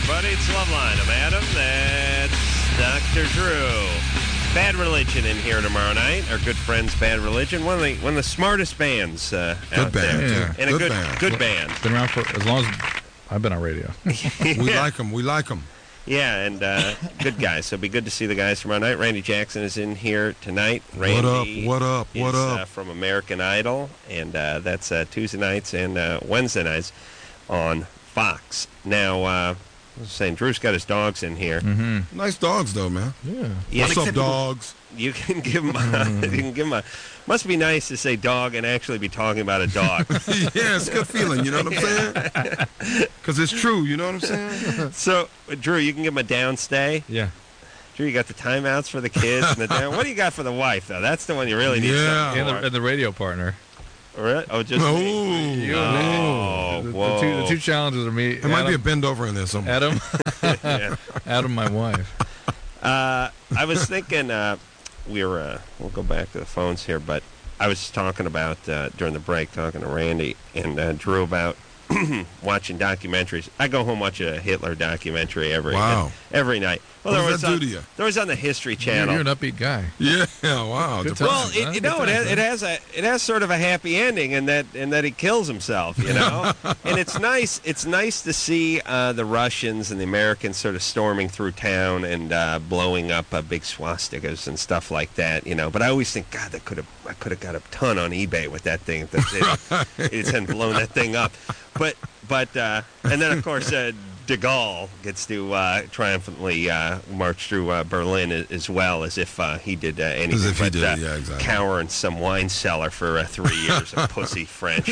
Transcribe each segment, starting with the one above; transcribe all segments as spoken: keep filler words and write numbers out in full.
everybody. It's Loveline. I'm Adam. That's Doctor Drew. Bad Religion in here tomorrow night. Our good friends, Bad Religion. One of the one of the smartest bands uh, good out band, there. yeah. And good a good band. good band. Been around for as long as I've been on radio. We like them. We like them. Yeah, and uh, good guys. So it'll be good to see the guys tomorrow night. Randy Jackson is in here tonight. Randy what up? What up? What is, up? Uh, from American Idol, and uh, that's uh, Tuesday nights and uh, Wednesday nights on Fox. Now, uh, I was saying, Drew's got his dogs in here. Mm-hmm. Nice dogs, though, man. Yeah. Yeah, What's up, dogs? You can give him. A, you can give him a. Must be nice to say dog and actually be talking about a dog. Yeah, it's a good feeling. You know what I'm saying? Because it's true. You know what I'm saying? So, Drew, you can give him a downstay. Yeah. Drew, you got the timeouts for the kids and the down. What do you got for the wife, though? That's the one you really need. Yeah. something And for. the, and the radio partner. Really? Oh, just Oh, me. You Oh, and me. The, whoa. the, two, the two challenges are me. There might be a bend over in there somewhere. Adam. Yeah. Adam, my wife. Uh, I was thinking, uh, we were, uh, we'll go back to the phones here, but I was talking about, uh, during the break, talking to Randy and uh, Drew about watching documentaries. I go home watch a Hitler documentary every Wow. every night. Well, What there does was that on, do to you? There was on the History You're, Channel. you're an upbeat guy. Yeah, wow. Good depressing. Well, times, it, huh? you Good know, it times, has, it huh? has a it has sort of a happy ending in that in that he kills himself, you know. And it's nice it's nice to see uh, the Russians and the Americans sort of storming through town and uh, blowing up uh, big swastikas and stuff like that, you know. But I always think, God, that could have I could have got a ton on eBay with that thing. If it, it, it hadn't blown that thing up. But but uh, and then of course. Uh, De Gaulle gets to uh, triumphantly uh, march through uh, Berlin as, as well, as if uh, he did uh, anything As if he but did, uh, yeah, exactly. cower in some wine cellar for uh, three years. A pussy French.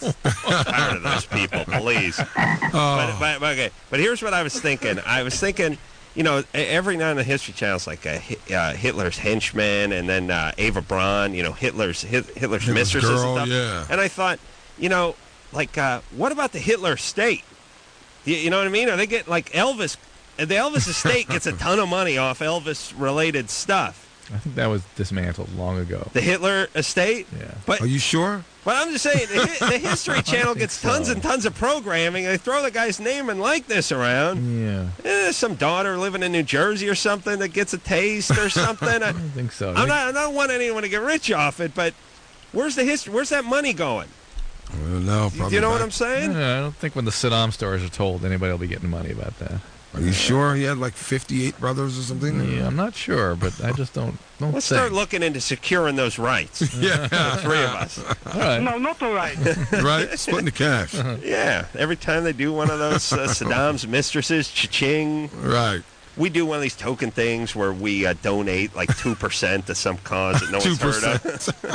Tired of those people, please. Oh. But, but, but, okay, but here's what I was thinking. I was thinking, you know, every night on the History Channel, it's like uh, uh, Hitler's henchmen, and then uh, Ava Braun, you know, Hitler's Hitler's, Hitler's mistresses girl, and stuff. yeah. And I thought, you know, like, uh, what about the Hitler estate? You, you know what I mean? Are they get like Elvis? The Elvis estate gets a ton of money off Elvis-related stuff. I think that was dismantled long ago. The Hitler estate? Yeah. But Are you sure? but I'm just saying, the, hi- the History Channel gets tons so. and tons of programming. They throw the guy's name and likeness around. Yeah. Eh, some daughter living in New Jersey or something that gets a taste or something. I, I don't think so. I'm not. I don't want anyone to get rich off it, but where's the history? Where's that money going? Well, no, Do probably you know back. what I'm saying? I don't think when the Saddam stories are told, anybody will be getting money about that. Are you sure he had like fifty-eight brothers or something? Yeah, I'm not sure, but I just don't don't Let's think. start looking into securing those rights. Yeah. The three of us. All right. No, not all right. Right? Splitting the cash. Yeah. Every time they do one of those uh, Saddam's mistresses, cha-ching. Right. We do one of these token things where we uh, donate like two percent to some cause that no one's heard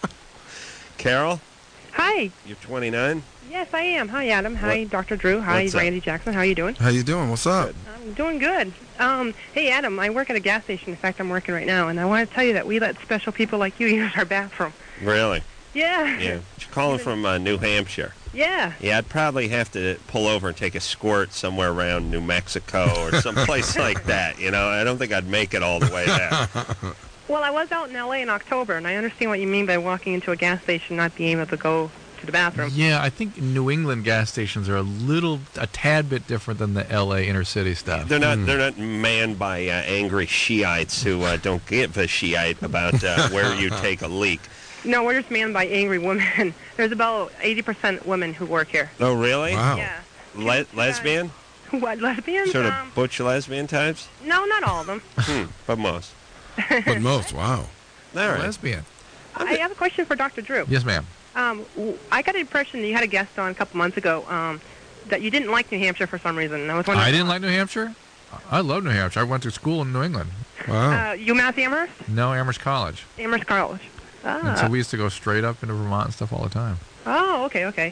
of. Carol, Hi. you're twenty-nine. Yes, I am. Hi, Adam. Hi, What- Doctor Drew. Hi, what's up? Randy Jackson. How are you doing? How you doing? What's up? I'm doing good. Um, hey, Adam, I work at a gas station. In fact, I'm working right now, and I want to tell you that we let special people like you use our bathroom. Really? Yeah. Yeah. You're calling from uh, New Hampshire. Yeah. Yeah, I'd probably have to pull over and take a squirt somewhere around New Mexico or someplace like that. You know, I don't think I'd make it all the way there. Well, I was out in L A in October, and I understand what you mean by walking into a gas station not being able to go to the bathroom. Yeah, I think New England gas stations are a little, a tad bit different than the L A inner city stuff. They're not. They're not manned by uh, angry Shiites who uh, don't give a Shiite about uh, where you take a leak. No, we're just manned by angry women. There's about eighty percent women who work here. Oh, really? Wow. Yeah. Le- lesbian? What, lesbians? Sort of Um, butch lesbian types? no, not all of them. Hmm, but most. But most, wow. All right. Lesbian. I have a question for Doctor Drew. Yes, ma'am. Um, w- I got the impression that you had a guest on a couple months ago um, that you didn't like New Hampshire for some reason. And I was wondering. I didn't like New Hampshire. I love New Hampshire. I went to school in New England. Wow. Uh, UMass Amherst? No, Amherst College. Amherst College. And so Ah. we used to go straight up into Vermont and stuff all the time. Oh, okay, okay.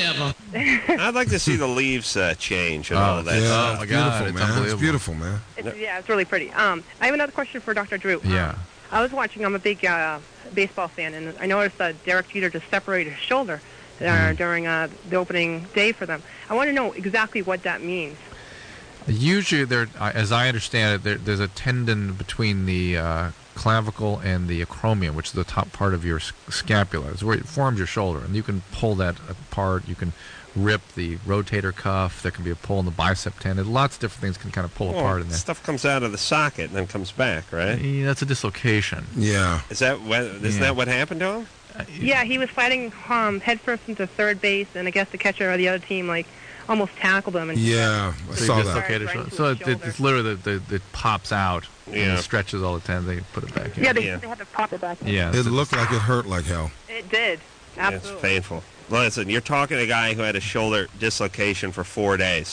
I'd like to see the leaves uh, change and Oh, all that. yeah, oh, it's my beautiful, God, it's man. It's unbelievable. beautiful, man. It's, yeah, it's really pretty. Um, I have another question for Doctor Drew. Um, Yeah. I was watching. I'm a big uh, baseball fan, and I noticed uh, Derek Jeter just separated his shoulder uh, Mm. during uh, the opening day for them. I want to know exactly what that means. Usually, there, uh, as I understand it, there, there's a tendon between the uh, clavicle and the acromion, which is the top part of your s- scapula. It's where it forms your shoulder, and you can pull that apart. You can rip the rotator cuff. There can be a pull in the bicep tendon. Lots of different things can kind of pull Well, apart in there. stuff comes out of the socket and then comes back, right? Yeah, that's a dislocation. Yeah. Is that what, isn't Yeah. that what happened to him? Uh, Yeah, he was fighting um, headfirst into third base, and I guess the catcher of the other team like almost tackled him. And Yeah, I So saw you that. dislocated Right shoulder. into So his it, it, shoulder. it's literally the, the, it pops out and Yeah. it stretches all the tendons. They put it back in. Yeah, they, Yeah. they had to pop it back in. Yeah, It so- looked like it hurt like hell. It did. Yeah, Absolutely. it's painful. Listen, you're talking to a guy who had a shoulder dislocation for four days.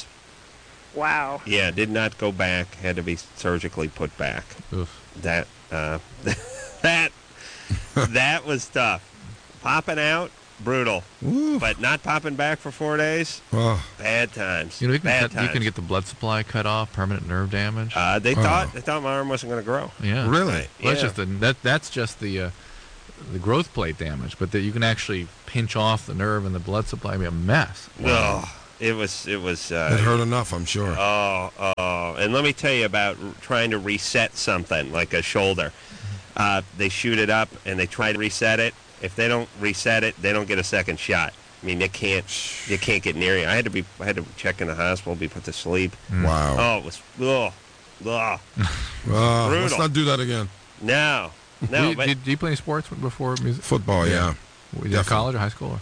Wow. Yeah, did not go back. Had to be surgically put back. Oof. That uh, that that was tough. Popping out, brutal. Ooh. But not popping back for four days, Oh, bad times. You know, you can, bad cut, you times. can get the blood supply cut off, permanent nerve damage. Uh, they Oh. thought they thought my arm wasn't going to grow. yeah, really? Right. Well, that's Yeah. just the that that's just the uh, the growth plate damage, but that you can actually pinch off the nerve and the blood supply. It'd be a mess. Oh, it was it was. Uh, It hurt enough, I'm sure. Oh, oh, and let me tell you about r- trying to reset something like a shoulder. Uh, they shoot it up and they try to reset it. If they don't reset it, they don't get a second shot. I mean, they can't, they can't get near you. I had to be, I had to check in the hospital, be put to sleep. Wow. Oh, it was, ugh, ugh. Uh, let's brutal. not do that again. No, no, Did you, but did, did you play any sports before music? Football, yeah. Was it Definitely. college or high school?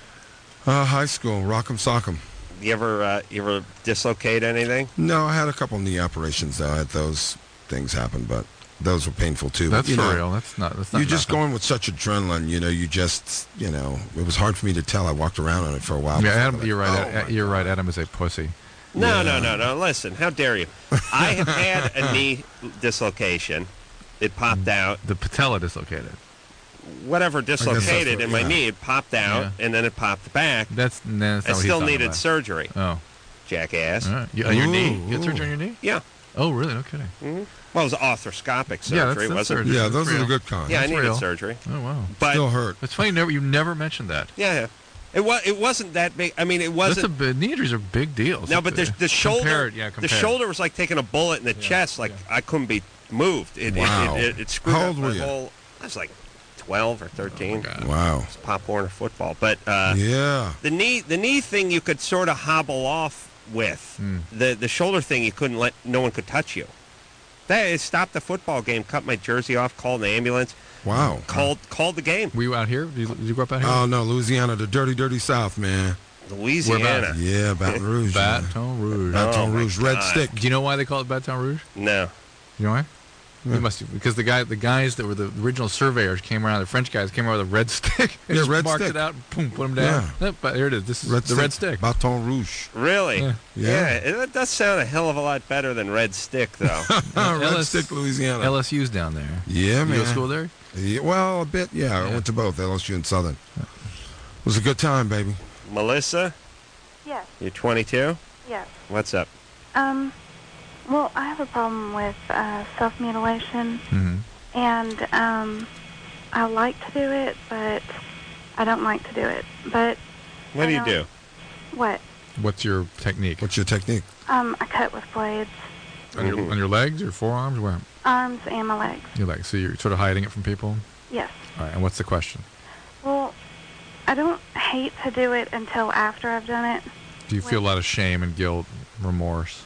Or? Uh, high school, rock'em sock'em. you ever, uh, you ever dislocate anything? No, I had a couple knee operations, though. I had those things happen, but those were painful, too. That's you for know, real. That's not. That's not. You're just nothing. going with such adrenaline, you know, you just, you know, it was hard for me to tell. I walked around on it for a while. Yeah, before, Adam, but you're right. oh, Ad- my you're right. God. Adam is a pussy. No, Yeah. no, no, no. Listen, how dare you? I have had a knee dislocation. It popped out. The patella dislocated. Whatever that's dislocated what- in my yeah. knee, it popped out, Yeah. and then it popped back. That's, nah, that's I not what he's still talking needed about. surgery, Oh, jackass. all right. You, on your knee? Ooh, You had surgery ooh. on your knee? Yeah. Oh, really? No kidding. hmm Well, it was arthroscopic surgery, Yeah, that's- that's wasn't surgery. it? Yeah, That's those are the real. good kinds. Yeah, I That's needed real. surgery. Oh, wow. But Still hurt. It's funny. You never, you never mentioned that. yeah, yeah. It was. It wasn't that big. I mean, it That's a wasn't. big, knee injuries are big deals. No, but the, the shoulder. Compared, yeah, the compared. shoulder was like taking a bullet in the Yeah, chest. Like yeah. I couldn't be moved. It, Wow. it, it, it, it screwed How up old my were you? whole. I was like twelve or thirteen. Oh, God. Wow. It's Pop Warner football, but uh, Yeah. the knee the knee thing you could sort of hobble off with. Mm. The the shoulder thing you couldn't let no one could touch you. That it stopped the football game, cut my jersey off, called an ambulance, Wow. called called the game. Were you out here? Did you, did you grow up out here? Oh, no, Louisiana, the dirty, dirty South, man. Louisiana. Yeah, Baton Rouge. man. Baton Rouge. Oh, Baton my Rouge, Red God. Stick. Do you know why they call it Baton Rouge? No. You know why? Yeah. You must because the guy, the guys that were the original surveyors came around. The French guys came around with a red stick. And Yeah, just red marked stick. it out. And boom, put them down. Yeah. Yep, but here it is. This is Red the red stick. Baton Rouge. Really? Yeah. Yeah. it, that does sound a hell of a lot better than Red Stick, though. Red L S Stick, Louisiana. L S U's down there. yeah, You man. go to school there? Yeah, well, a bit, yeah. I Yeah. went to both, L S U and Southern. It was a good time, baby. Melissa, Yes, you're twenty-two? yes. What's up? Um, well, I have a problem with uh, self-mutilation, Mm-hmm. and um, I like to do it, but I don't like to do it. But What do you I do? don't- what? What's your technique? What's your technique? Um, I cut with blades, On your, Mhm. on your legs, your forearms, where? arms, and my legs. Your legs. So you're sort of hiding it from people. Yes. All right. And what's the question? Well, I don't hate to do it until after I've done it. Do you feel a lot of shame and guilt, remorse?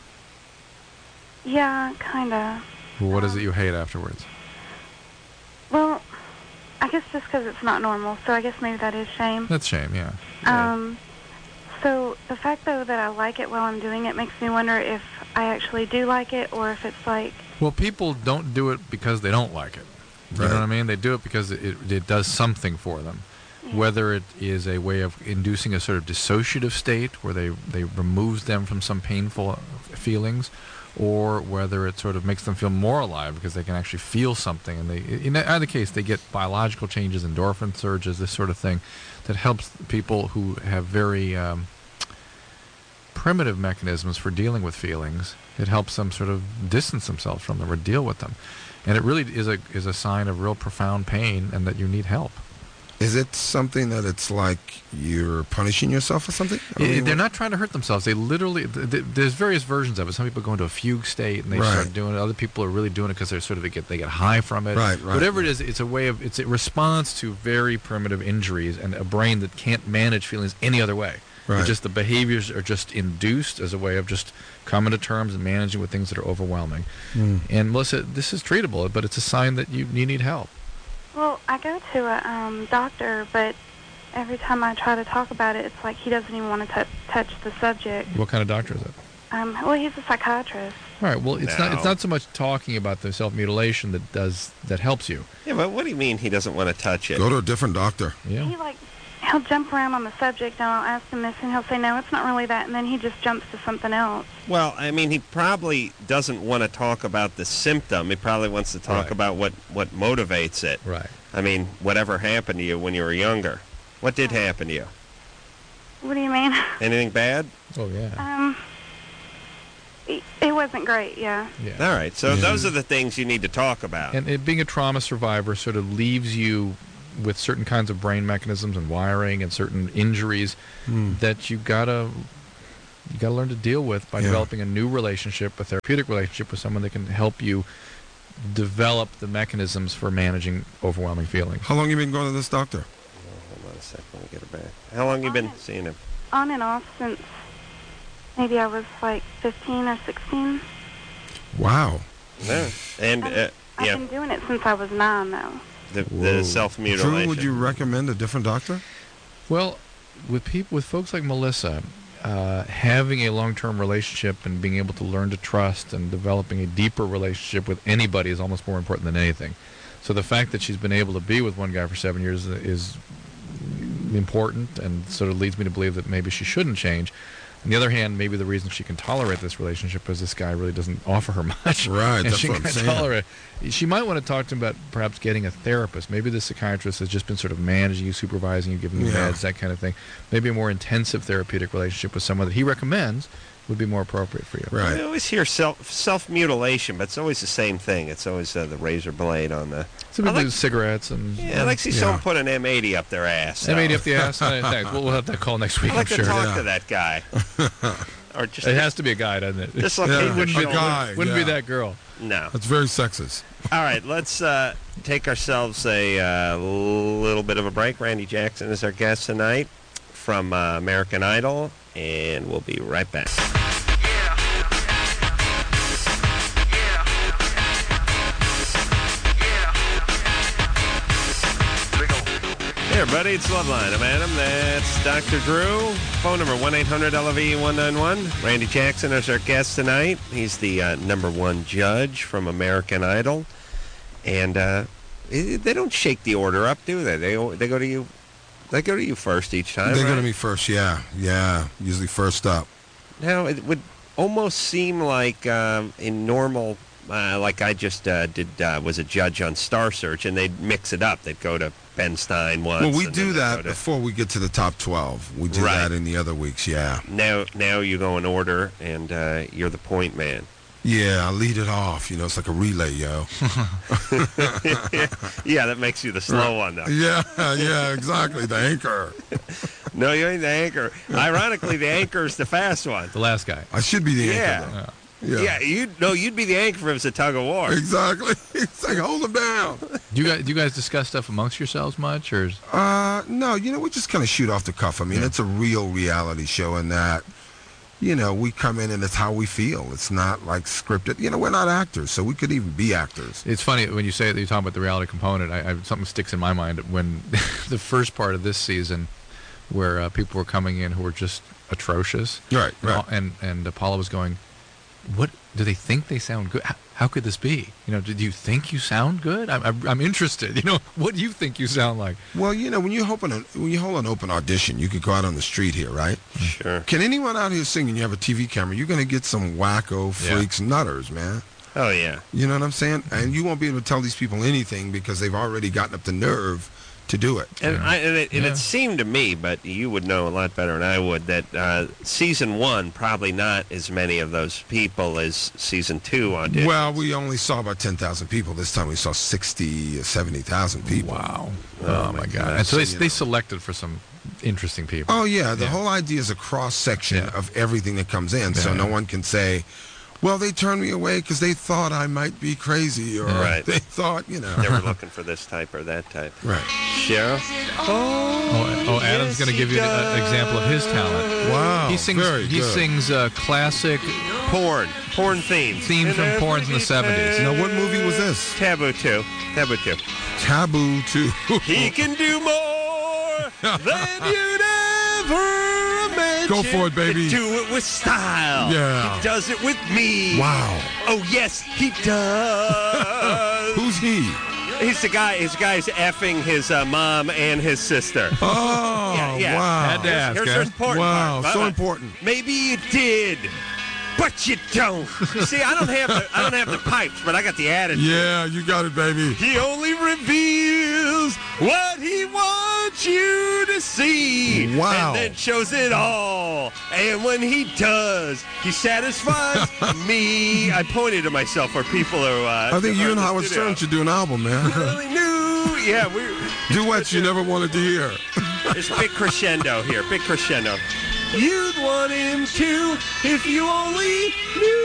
Yeah, kinda. Well, what is it you hate afterwards? Well, I guess just because it's not normal, so I guess maybe that is shame. That's shame. Yeah. Um, so the fact, though, that I like it while I'm doing it makes me wonder if I actually do like it or if it's like, Well, people don't do it because they don't like it. You Right. know what I mean? They do it because it, it, it does something for them. yeah. Whether it is a way of inducing a sort of dissociative state where they, they removes them from some painful feelings, or whether it sort of makes them feel more alive because they can actually feel something. And they, in either case, they get biological changes, endorphin surges, this sort of thing, that helps people who have very um, primitive mechanisms for dealing with feelings. It helps them sort of distance themselves from them or deal with them. And it really is a is a sign of real profound pain and that you need help. Is it something that it's like you're punishing yourself or something? I Yeah, mean, they're what- not trying to hurt themselves. They literally, th- th- there's various versions of it. Some people go into a fugue state and they Right. start doing it. Other people are really doing it because they're sort of they get they get high from it. Right, right, Whatever it right. is, it's a way of it's a response to very primitive injuries and a brain that can't manage feelings any other way. Right. It's just the behaviors are just induced as a way of just coming to terms and managing with things that are overwhelming. Mm. And Melissa, this is treatable, but it's a sign that you you need help. Well, I go to a um, doctor, but every time I try to talk about it, it's like he doesn't even want to t- touch the subject. What kind of doctor is it? Um, well, he's a psychiatrist. All right. Well, it's not it's No. not so much talking about the self mutilation that does that helps you. Yeah, but what do you mean he doesn't want to touch it? Go to a different doctor. Yeah. He like he'll jump around on the subject, and I'll ask him this, and he'll say, "No, it's not really that," and then he just jumps to something else. Well, I mean, he probably doesn't want to talk about the symptom. He probably wants to talk Right. about what, what motivates it. Right. I mean, whatever happened to you when you were younger. What did happen to you? What do you mean? Anything bad? Oh yeah. Um, it, it wasn't great. Yeah. Yeah. All right, so Yeah. those are the things you need to talk about. And it, being a trauma survivor sort of leaves you with certain kinds of brain mechanisms and wiring and certain injuries Mm. that you gotta you gotta learn to deal with by Yeah. developing a new relationship, a therapeutic relationship with someone that can help you develop the mechanisms for managing overwhelming feelings. How long you been going to this doctor? Hold on a sec, let me get it back. How long you been seeing him? On and off since maybe I was like fifteen or sixteen. Wow. No. And, uh, I've yeah, been doing it since I was nine, though. the, Whoa. the self-mutilation. Drew, would you recommend a different doctor? Well, with people, with folks like Melissa, uh, having a long-term relationship and being able to learn to trust and developing a deeper relationship with anybody is almost more important than anything. So the fact that she's been able to be with one guy for seven years is important, and sort of leads me to believe that maybe she shouldn't change. On the other hand, maybe the reason she can tolerate this relationship is this guy really doesn't offer her much. Right, and that's she what I'm can't saying. tolerate. She might want to talk to him about perhaps getting a therapist. Maybe the psychiatrist has just been sort of managing you, supervising you, giving you Yeah. meds, that kind of thing. Maybe a more intensive therapeutic relationship with someone that he recommends would be more appropriate for you. Right. I always hear self self-mutilation, but it's always the same thing. It's always uh, the razor blade on the... Some people I like- do cigarettes and Yeah, I like to see Yeah. someone put an M eighty up their ass. M eighty so. up the ass. Uh, thanks. We'll, we'll have that call next week, I like I'm to sure. talk Yeah. to that guy. Or just It has to be a guy, doesn't it? dislocate Yeah, the wouldn't be, shoulder. a guy. wouldn't yeah. be that girl. No. That's very sexist. All right, let's uh, take ourselves a uh, little bit of a break. Randy Jackson is our guest tonight from uh, American Idol, and we'll be right back. Hey everybody, it's Loveline. I'm Adam. That's Doctor Drew. Phone number one eight hundred L V one nine one. Randy Jackson is our guest tonight. He's the uh, number one judge from American Idol. And uh, i- they don't shake the order up, do they? They they go to you. They go to you first each time. They go right? to me first, yeah. Yeah, usually first up. Now it would almost seem like um, in normal, uh, like I just uh, did, uh, was a judge on Star Search, and they'd mix it up. They'd go to Ben Stein once. Well, we and do then they'd that go to- before we get to the top twelve. We do Right. that in the other weeks, yeah. Now, now you go in order, and uh, you're the point man. Yeah, I lead it off. You know, it's like a relay, yo. Yeah, that makes you the slow one, though. Yeah, yeah, exactly. The anchor. No, you ain't the anchor. Ironically, the anchor is the fast one. The last guy. I should be the Yeah. anchor, Yeah. though. Yeah, Yeah, you no, you'd be the anchor if it was a tug of war. exactly. It's like, hold him down. Do you guys do you guys discuss stuff amongst yourselves much, or is, Uh, no, you know, we just kind of shoot off the cuff. I mean, Yeah. it's a real reality show in that, you know, we come in and it's how we feel. It's not like scripted. You know, we're not actors, so we could even be actors. it's funny when you say that you talk about the reality component. I, I something sticks in my mind when the first part of this season, where uh, people were coming in who were just atrocious, Right, and, right. all- and and uh, Paula was going, "What do they think they sound good? How, how could this be? You know, do you think you sound good? I'm, I'm I'm interested. You know, what do you think you sound like?" Well, you know, when you open a, when you hold an open audition, you could go out on the street here, right? Sure. Can anyone out here sing and you have a T V camera? You're going to get some wacko Yeah. freaks, nutters, man. Oh yeah. You know what I'm saying? And you won't be able to tell these people anything because they've already gotten up the nerve to do it. And, Yeah. I, and, it, and Yeah. it seemed to me, but you would know a lot better than I would, that uh, season one, probably not as many of those people as season two auditioned. Well, we only saw about ten thousand people. This time we saw sixty, seventy thousand people. Wow. Oh, Oh, my my God. God. And so they, So, you they know. selected for some interesting people. Oh, yeah. The Yeah. whole idea is a cross-section Yeah. of everything that comes in, so Yeah. no one can say, well, they turned me away because they thought I might be crazy, or Right. they thought, you know. They were looking for this type or that type. Right. Cheryl? Oh, oh Adam's going to give you an uh, example of his talent. Wow. He sings. Very He good. sings uh, classic Porn. Porn themes. themes from porns in the seventies. Now, what movie was this? Taboo two. Taboo two. Taboo two. He can do more than you'd ever imagine. Go for it, baby. Do it with style. Yeah. He does it with me. Wow. Oh, yes, he does. Who's he? He's the guy. He's the guy who's effing his uh, mom and his sister. Oh, Yeah, yeah. wow. Had to ask, Here's huh? the important Wow, part. so Uh, important. Maybe you did, but you don't. You see, I don't have the I don't have the pipes, but I got the attitude. Yeah, you got it, baby. He only reveals what he wants you to see. Wow. And then shows it all. And when he does, he satisfies me. I pointed to myself where people are. Uh, I think you are in and the Howard studio. Stern should do an album, man. Really knew. Yeah, we. Duets you never wanted to hear. There's a big crescendo here. Big crescendo. You'd want him to if you only knew.